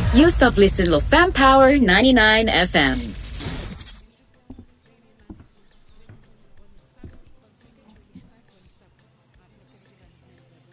You stop listening to Fam Power 99 FM.